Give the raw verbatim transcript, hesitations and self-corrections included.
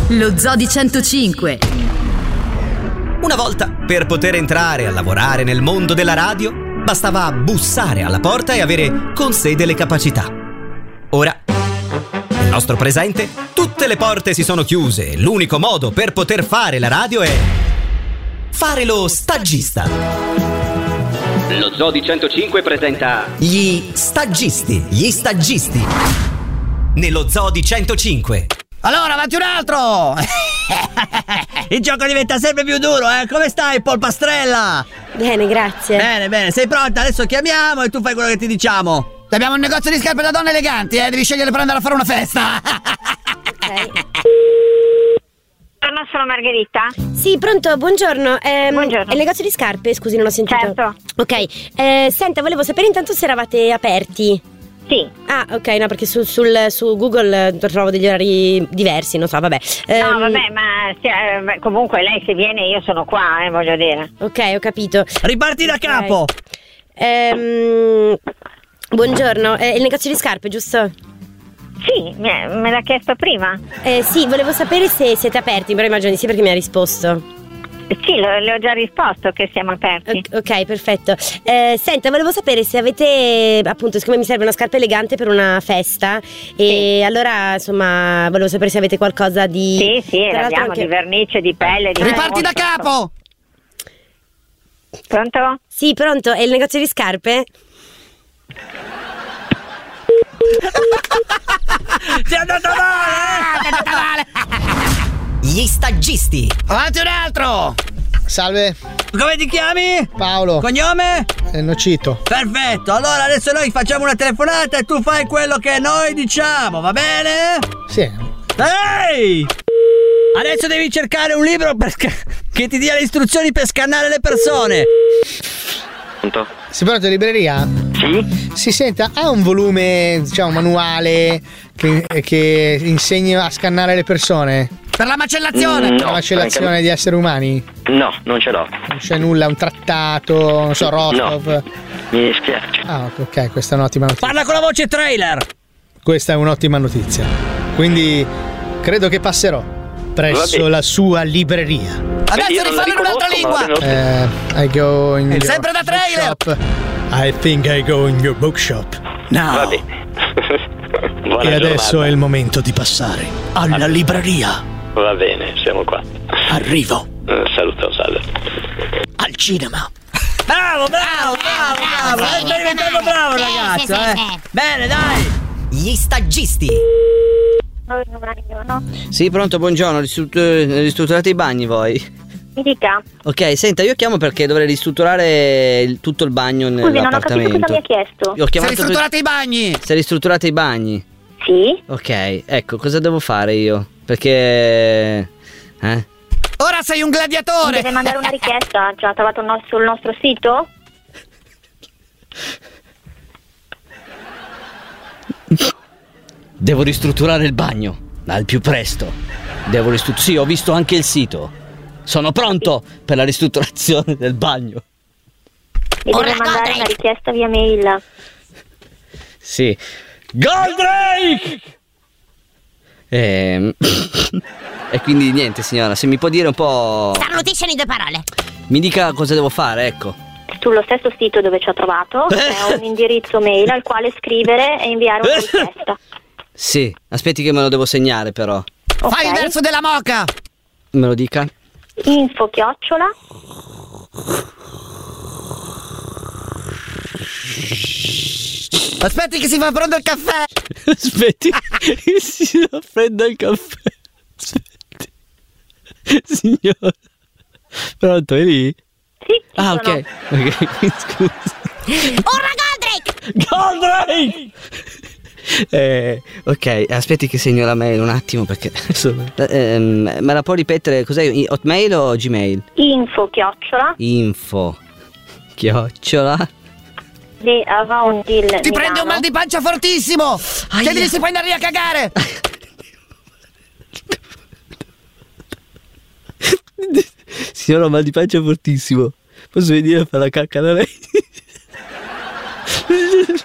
Lo Zoo di centocinque. Una volta, per poter entrare a lavorare nel mondo della radio, bastava bussare alla porta e avere con sé delle capacità. Ora, nel nostro presente, tutte le porte si sono chiuse e l'unico modo per poter fare la radio è fare lo stagista. Lo Zoo di centocinque presenta Gli stagisti, gli stagisti. Nello Zoo di centocinque. Allora, avanti un altro! Il gioco diventa sempre più duro, eh? Come stai, Polpastrella? Bene, grazie. Bene, bene, sei pronta? Adesso chiamiamo e tu fai quello che ti diciamo. Abbiamo un negozio di scarpe da donne eleganti, eh? Devi scegliere per andare a fare una festa. Ok. Buongiorno, sono Margherita. Sì, pronto, buongiorno. Ehm, Buongiorno. È il negozio di scarpe? Scusi, non ho sentito. Certo. Ok, eh, senta, volevo sapere intanto se eravate aperti. Sì. Ah, ok, no, perché su, sul, su Google eh, trovo degli orari diversi, non so, vabbè. No, Ehm, vabbè, ma se- eh, beh, comunque lei se viene io sono qua, eh, voglio dire. Ok, ho capito. Riparti da Ok. capo. Ehm, buongiorno, è il negozio di scarpe, giusto? Sì, me, me l'ha chiesto prima. Eh, sì, volevo sapere se siete aperti, però immagino di sì perché mi ha risposto. Sì, lo- le ho già risposto che siamo aperti. Ok, ok, perfetto. Eh, senta, volevo sapere se avete, appunto, siccome mi serve una scarpa elegante per una festa, e allora, insomma, volevo sapere se avete qualcosa di... Sì, sì, Tra l'altro abbiamo anche- di vernice, di pelle, di Riparti da mosca. capo. Pronto? Sì, pronto, è il negozio di scarpe? Ti è andata male, eh? Ti è andata male. Gli stagisti. Avanti un altro. Salve, Come ti chiami? Paolo. Cognome? Eh, Nocito. Perfetto, allora adesso noi facciamo una telefonata e tu fai quello che noi diciamo, va bene? Sì. Ehi! Adesso devi cercare un libro per sca- che ti dia le istruzioni per scannare le persone. Pronto? Si pronto in libreria? Sì? Si senta, ha un volume, diciamo, manuale che, che insegna a scannare le persone? Per la macellazione. Mm, La no, macellazione di esseri umani? No, non ce l'ho. Non c'è nulla, un trattato, non so, Rostov? No. Mi dispiace. Ah, ok, questa è un'ottima notizia. Parla con la voce trailer. Questa è un'ottima notizia. Quindi credo che passerò presso Vabbè. la sua libreria. Adesso Io non la rifallo in un'altra riconosco, lingua. ma Eh, I go in your sempre da trailer. bookshop. I think I go in your bookshop. No. Va bene. Buona E adesso giornata. è il momento di passare alla libreria. Va bene, siamo qua. Arrivo Eh, saluto, salve. al cinema. Bravo, bravo, bravo, bravo. Stai diventando bravo, ragazzo, eh. Bene, dai. Gli stagisti. Sì, pronto, buongiorno, ristruttur- ristrutturate i bagni voi? Mi dica. Ok, senta, io chiamo perché dovrei ristrutturare il- tutto il bagno Scusi, non ho capito nell'appartamento. cosa mi ha chiesto. Io ho Si chiamato ristrutturate i bagni. per... Se ristrutturate i bagni. Sì? Ok, ecco, cosa devo fare io? Perché... Eh? Ora sei un Mi gladiatore. deve mandare una richiesta. Ce l'ha trovato no- sul nostro sito? Devo ristrutturare il bagno, al più presto. Devo ristrutturare... Sì, ho visto anche il sito. Sono pronto per la ristrutturazione del bagno. Mi deve mandare una richiesta via mail. Sì. Goldrake! Ehm... e quindi niente, signora, se mi può dire un po'... Starnutisce in due parole. Mi dica cosa devo fare, ecco. Sullo stesso sito dove ci ha trovato c'è un indirizzo mail al quale scrivere e inviare una richiesta. Sì, aspetti che me lo devo segnare però. Fai il Ok? verso della moca. Me lo dica? Info chiocciola Aspetti che si fa pronto il caffè. Aspetti che si prenda il caffè. Aspetti. Signora. Pronto, è lì? Sì, ci Ah, sono. ok. Ok, scusa. Urla Goldrake! Goldrake! Eh, ok, aspetti che segno la mail un attimo perché insomma, ehm, me la può ripetere? Cos'è? Hotmail o Gmail? Info chiocciola Info chiocciola di Avondil Ti prende un mal di pancia fortissimo. Aia. Chiedili se puoi andare a cagare. Signora, ho mal di pancia fortissimo. Posso venire a fare la cacca da lei?